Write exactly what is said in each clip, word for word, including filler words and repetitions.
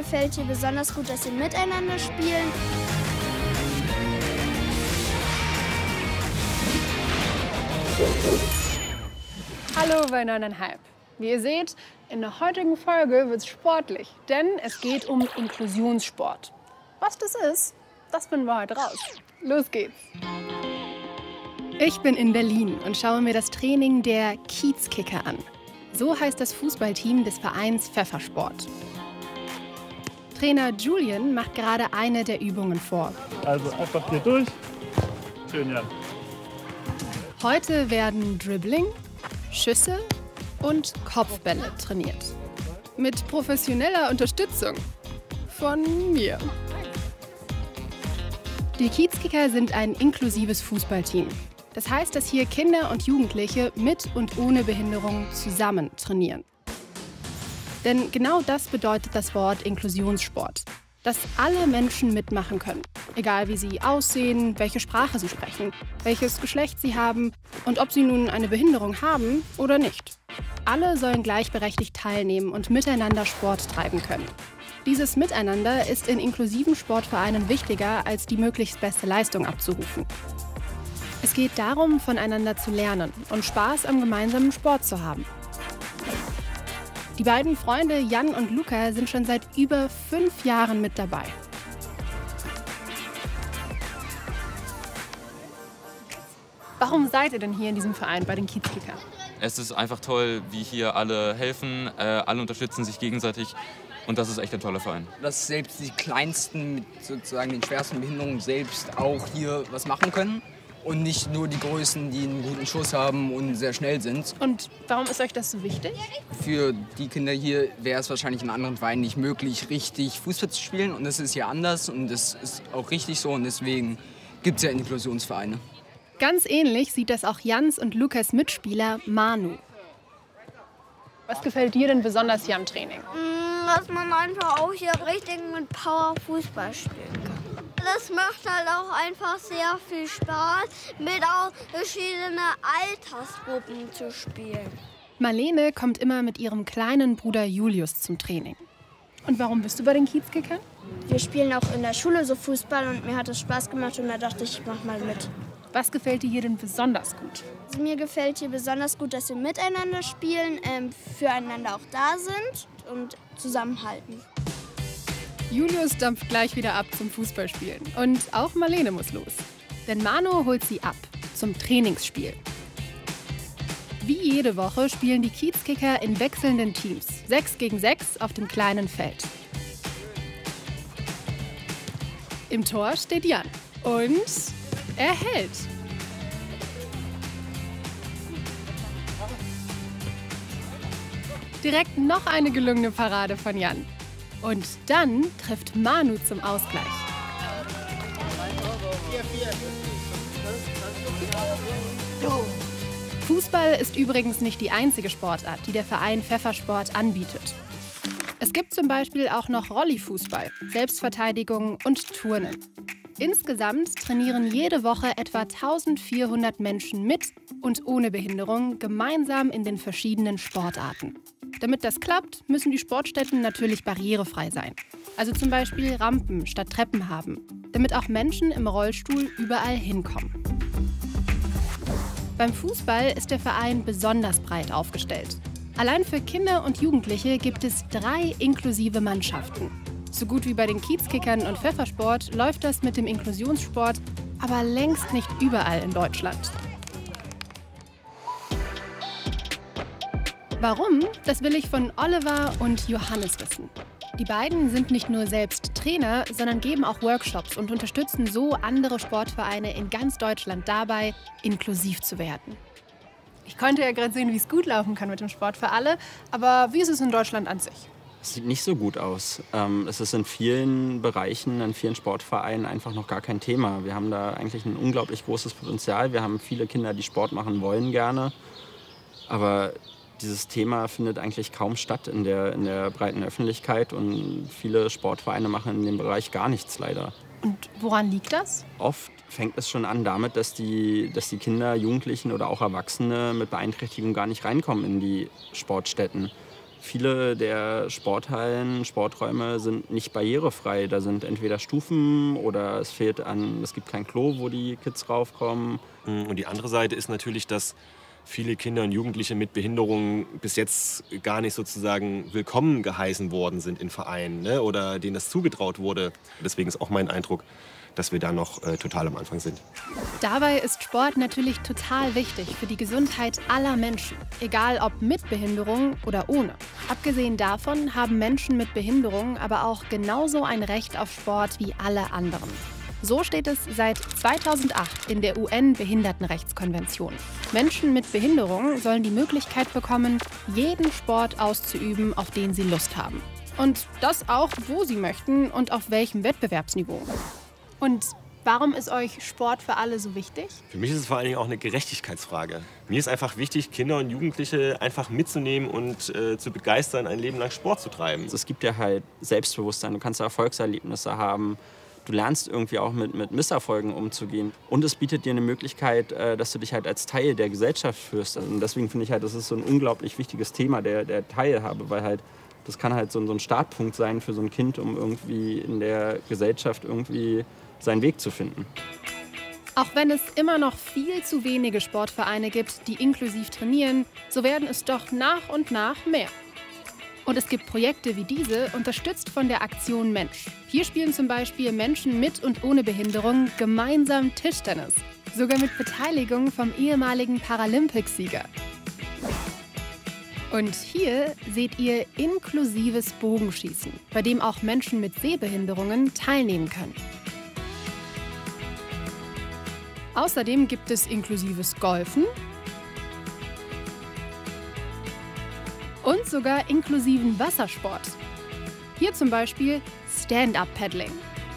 gefällt hier besonders gut, dass sie miteinander spielen. Hallo bei neuneinhalb. Wie ihr seht, in der heutigen Folge wird es sportlich, denn es geht um Inklusionssport. Was das ist, das finden wir heute raus. Los geht's! Ich bin in Berlin und schaue mir das Training der Kiezkicker an. So heißt das Fußballteam des Vereins Pfeffersport. Trainer Julian macht gerade eine der Übungen vor. Also einfach hier durch. Schön, ja. Heute werden Dribbling, Schüsse und Kopfbälle trainiert. Mit professioneller Unterstützung von mir. Die Kiezkicker sind ein inklusives Fußballteam. Das heißt, dass hier Kinder und Jugendliche mit und ohne Behinderung zusammen trainieren. Denn genau das bedeutet das Wort Inklusionssport. Dass alle Menschen mitmachen können. Egal wie sie aussehen, welche Sprache sie sprechen, welches Geschlecht sie haben und ob sie nun eine Behinderung haben oder nicht. Alle sollen gleichberechtigt teilnehmen und miteinander Sport treiben können. Dieses Miteinander ist in inklusiven Sportvereinen wichtiger, als die möglichst beste Leistung abzurufen. Es geht darum, voneinander zu lernen und Spaß am gemeinsamen Sport zu haben. Die beiden Freunde Jan und Luca sind schon seit über fünf Jahren mit dabei. Warum seid ihr denn hier in diesem Verein bei den Kiezkickern? Es ist einfach toll, wie hier alle helfen, äh, alle unterstützen sich gegenseitig und das ist echt ein toller Verein. Dass selbst die Kleinsten mit sozusagen den schwersten Behinderungen selbst auch hier was machen können und nicht nur die Größten, die einen guten Schuss haben und sehr schnell sind. Und warum ist euch das so wichtig? Für die Kinder hier wäre es wahrscheinlich in anderen Vereinen nicht möglich, richtig Fußball zu spielen und das ist hier anders und das ist auch richtig so und deswegen gibt es ja Inklusionsvereine. Ganz ähnlich sieht das auch Jans und Lukas Mitspieler Manu. Was gefällt dir denn besonders hier am Training? Dass man einfach auch hier richtig mit Power Fußball spielen kann. Das macht halt auch einfach sehr viel Spaß, mit auch verschiedenen Altersgruppen zu spielen. Marlene kommt immer mit ihrem kleinen Bruder Julius zum Training. Und warum bist du bei den Kiezkickern? Wir spielen auch in der Schule so Fußball und mir hat es Spaß gemacht und da dachte ich, ich mach mal mit. Was gefällt dir hier denn besonders gut? Also mir gefällt hier besonders gut, dass wir miteinander spielen, ähm, füreinander auch da sind und zusammenhalten. Julius dampft gleich wieder ab zum Fußballspielen. Und auch Marlene muss los. Denn Manu holt sie ab zum Trainingsspiel. Wie jede Woche spielen die Kiezkicker in wechselnden Teams. Sechs gegen sechs auf dem kleinen Feld. Im Tor steht Jan. Und er hält. Direkt noch eine gelungene Parade von Jan. Und dann trifft Manu zum Ausgleich. Fußball ist übrigens nicht die einzige Sportart, die der Verein Pfeffersport anbietet. Es gibt zum Beispiel auch noch Rolli-Fußball, Selbstverteidigung und Turnen. Insgesamt trainieren jede Woche etwa eintausendvierhundert Menschen mit und ohne Behinderung gemeinsam in den verschiedenen Sportarten. Damit das klappt, müssen die Sportstätten natürlich barrierefrei sein. Also zum Beispiel Rampen statt Treppen haben, damit auch Menschen im Rollstuhl überall hinkommen. Beim Fußball ist der Verein besonders breit aufgestellt. Allein für Kinder und Jugendliche gibt es drei inklusive Mannschaften. So gut wie bei den Kiezkickern und Pfeffersport läuft das mit dem Inklusionssport aber längst nicht überall in Deutschland. Warum? Das will ich von Oliver und Johannes wissen. Die beiden sind nicht nur selbst Trainer, sondern geben auch Workshops und unterstützen so andere Sportvereine in ganz Deutschland dabei, inklusiv zu werden. Ich konnte ja gerade sehen, wie es gut laufen kann mit dem Sport für alle, aber wie ist es in Deutschland an sich? Es sieht nicht so gut aus. Es ist in vielen Bereichen, in vielen Sportvereinen einfach noch gar kein Thema. Wir haben da eigentlich ein unglaublich großes Potenzial. Wir haben viele Kinder, die Sport machen wollen gerne, aber dieses Thema findet eigentlich kaum statt in der, in der breiten Öffentlichkeit und viele Sportvereine machen in dem Bereich gar nichts leider. Und woran liegt das? Oft fängt es schon an damit, dass die, dass die Kinder, Jugendlichen oder auch Erwachsene mit Beeinträchtigung gar nicht reinkommen in die Sportstätten. Viele der Sporthallen, Sporträume sind nicht barrierefrei. Da sind entweder Stufen oder es fehlt an, es gibt kein Klo, wo die Kids raufkommen. Und die andere Seite ist natürlich, dass viele Kinder und Jugendliche mit Behinderungen bis jetzt gar nicht sozusagen willkommen geheißen worden sind in Vereinen, ne? Oder denen das zugetraut wurde. Deswegen ist auch mein Eindruck, dass wir da noch äh, total am Anfang sind. Dabei ist Sport natürlich total wichtig für die Gesundheit aller Menschen, egal ob mit Behinderung oder ohne. Abgesehen davon haben Menschen mit Behinderung aber auch genauso ein Recht auf Sport wie alle anderen. So steht es seit zweitausendacht in der U N-Behindertenrechtskonvention. Menschen mit Behinderung sollen die Möglichkeit bekommen, jeden Sport auszuüben, auf den sie Lust haben. Und das auch, wo sie möchten und auf welchem Wettbewerbsniveau. Und warum ist euch Sport für alle so wichtig? Für mich ist es vor allen Dingen auch eine Gerechtigkeitsfrage. Mir ist einfach wichtig, Kinder und Jugendliche einfach mitzunehmen und äh, zu begeistern, ein Leben lang Sport zu treiben. Es gibt ja halt Selbstbewusstsein, du kannst Erfolgserlebnisse haben. Du lernst irgendwie auch mit, mit Misserfolgen umzugehen. Und es bietet dir eine Möglichkeit, äh, dass du dich halt als Teil der Gesellschaft fühlst. Und deswegen finde ich halt, das ist so ein unglaublich wichtiges Thema der, der Teilhabe, weil halt das kann halt so, so ein Startpunkt sein für so ein Kind, um irgendwie in der Gesellschaft irgendwie seinen Weg zu finden. Auch wenn es immer noch viel zu wenige Sportvereine gibt, die inklusiv trainieren, so werden es doch nach und nach mehr. Und es gibt Projekte wie diese, unterstützt von der Aktion Mensch. Hier spielen zum Beispiel Menschen mit und ohne Behinderung gemeinsam Tischtennis. Sogar mit Beteiligung vom ehemaligen Paralympicsieger. Und hier seht ihr inklusives Bogenschießen, bei dem auch Menschen mit Sehbehinderungen teilnehmen können. Außerdem gibt es inklusives Golfen und sogar inklusiven Wassersport. Hier zum Beispiel Stand-Up-Paddling.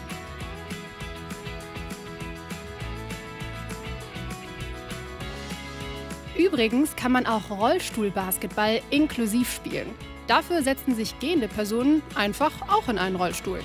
Übrigens kann man auch Rollstuhlbasketball inklusiv spielen. Dafür setzen sich gehende Personen einfach auch in einen Rollstuhl.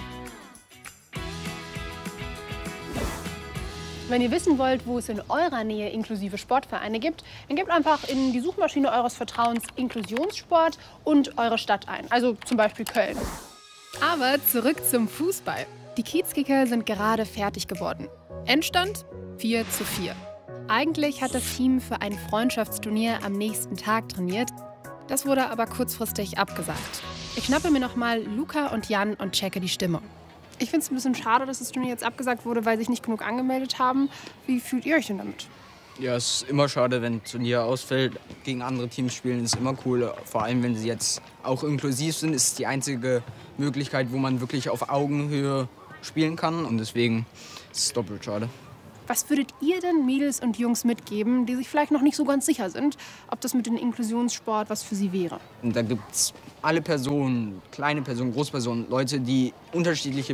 Wenn ihr wissen wollt, wo es in eurer Nähe inklusive Sportvereine gibt, dann gebt einfach in die Suchmaschine eures Vertrauens Inklusionssport und eure Stadt ein, also zum Beispiel Köln. Aber zurück zum Fußball. Die Kiezkicker sind gerade fertig geworden. Endstand vier zu vier. Eigentlich hat das Team für ein Freundschaftsturnier am nächsten Tag trainiert. Das wurde aber kurzfristig abgesagt. Ich schnappe mir noch mal Luca und Jan und checke die Stimmung. Ich finde es ein bisschen schade, dass das Turnier jetzt abgesagt wurde, weil sich nicht genug angemeldet haben. Wie fühlt ihr euch denn damit? Ja, es ist immer schade, wenn ein Turnier ausfällt. Gegen andere Teams spielen ist immer cool. Vor allem, wenn sie jetzt auch inklusiv sind, ist es die einzige Möglichkeit, wo man wirklich auf Augenhöhe spielen kann. Und deswegen ist es doppelt schade. Was würdet ihr denn Mädels und Jungs mitgeben, die sich vielleicht noch nicht so ganz sicher sind, ob das mit dem Inklusionssport was für sie wäre? Und da gibt es alle Personen, kleine Personen, Großpersonen, Leute, die unterschiedliche